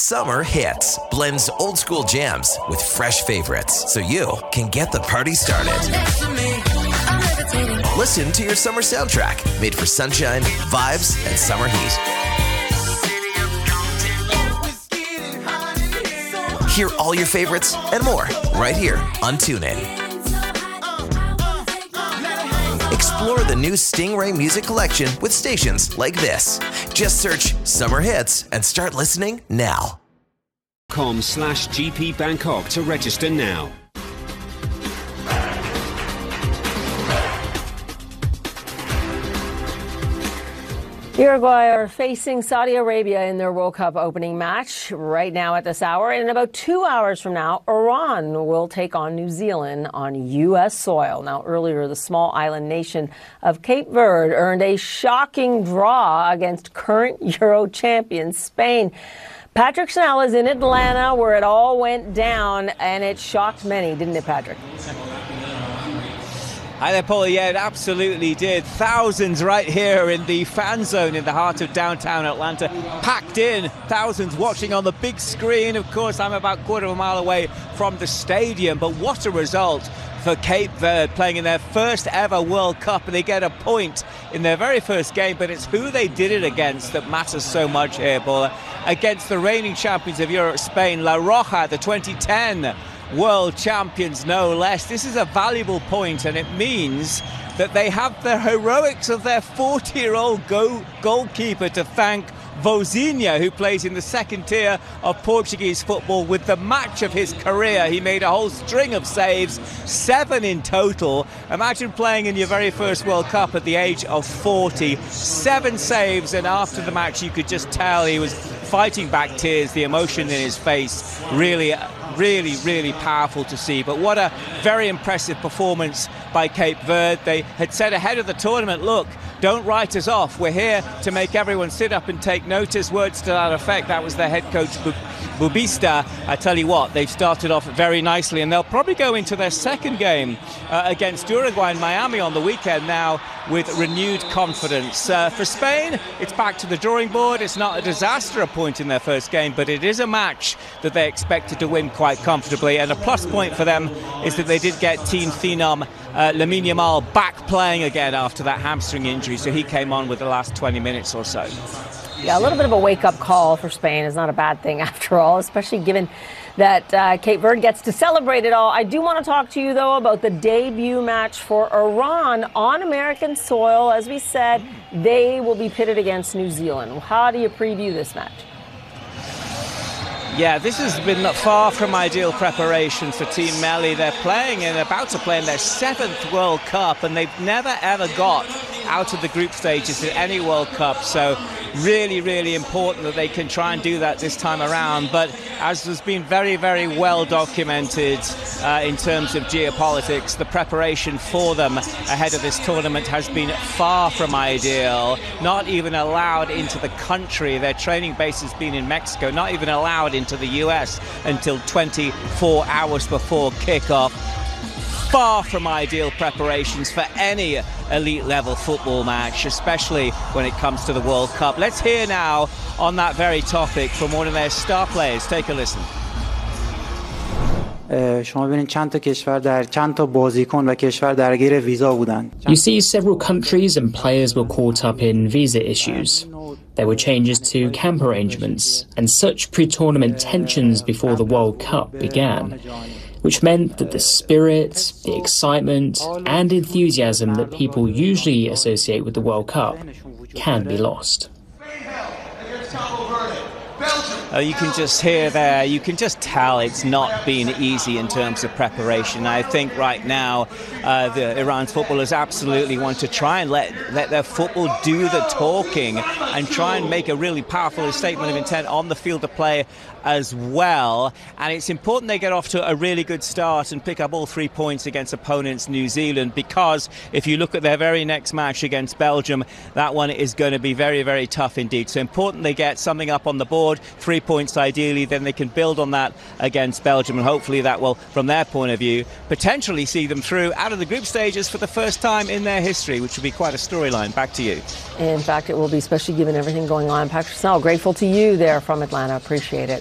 Summer Hits blends old school jams with fresh favorites so you can get the party started. Listen to your summer soundtrack made for sunshine, vibes, and summer heat. Hear all your favorites and more right here on TuneIn. Explore the new Stingray music collection with stations like this. Just search Summer Hits and start listening now. .com/GP Bangkok to register now. Uruguay are facing Saudi Arabia in their World Cup opening match right now at this hour. And in about 2 hours from now, Iran will take on New Zealand on U.S. soil. Now, earlier, the small island nation of Cape Verde earned a shocking draw against current Euro champion Spain. Patrick Snell is in Atlanta, where it all went down, and it shocked many, didn't it, Patrick? Hi there, Paula. Yeah, it absolutely did. Thousands right here in the fan zone in the heart of downtown Atlanta. Packed in. Thousands watching on the big screen. Of course, I'm about a quarter of a mile away from the stadium. But what a result for Cape Verde, playing in their first ever World Cup. And they get a point in their very first game. But it's who they did it against that matters so much here, Paula. Against the reigning champions of Europe, Spain, La Roja, the 2010 world champions, no less. This is a valuable point, and it means that they have the heroics of their 40-year-old goalkeeper to thank. Vozinha, who plays in the second tier of Portuguese football, with the match of his career. He made a whole string of saves, 7 in total. Imagine playing in your very first World Cup at the age of 40. 7 saves, and after the match you could just tell he was fighting back tears, the emotion in his face. Really powerful to see. But what a very impressive performance by Cape Verde. They had said ahead of the tournament, look, don't write us off. We're here to make everyone sit up and take notice. Words to that effect. That was their head coach, Bubista. I tell you what, they've started off very nicely, and they'll probably go into their second game against Uruguay in Miami on the weekend now with renewed confidence. For Spain, it's back to the drawing board. It's not a disaster, a point in their first game, but it is a match that they expected to win quite comfortably. And a plus point for them is that they did get team phenom Lamine Yamal back playing again after that hamstring injury, so he came on with the last 20 minutes or so. Yeah, a little bit of a wake-up call for Spain is not a bad thing after all, especially given that Cape Verde gets to celebrate it all. I do want to talk to you, though, about the debut match for Iran on American soil. As we said, they will be pitted against New Zealand. How do you preview this match? Yeah, this has been far from ideal preparation for Team Melli. They're playing and about to play in their 7th World Cup, and they've never ever got out of the group stages in any World Cup. So really important that they can try and do that this time around. But as has been very well documented in terms of geopolitics, the preparation for them ahead of this tournament has been far from ideal. Not even allowed into the country. Their training base has been in Mexico, not even allowed into the US until 24 hours before kickoff. Far from ideal preparations for any elite level football match, especially when it comes to the World Cup. Let's hear now on that very topic from one of their star players. Take a listen. You see, several countries and players were caught up in visa issues. There were changes to camp arrangements and such pre-tournament tensions before the World Cup began, which meant that the spirit, the excitement and enthusiasm that people usually associate with the World Cup can be lost. You can just hear there, you can just tell it's not been easy in terms of preparation. I think right now the Iran's footballers absolutely want to try and let their football do the talking and try and make a really powerful statement of intent on the field of play as well. And it's important they get off to a really good start and pick up all 3 points against opponents New Zealand, because if you look at their very next match against Belgium, that one is going to be very tough indeed. So important they get something up on the board, 3 points ideally, then they can build on that against Belgium, and hopefully that will, from their point of view, potentially see them through out of the group stages for the first time in their history, which will be quite a storyline. Back to you. In fact, it will be, especially given everything going on. Patrick Snell, grateful to you there from Atlanta. Appreciate it.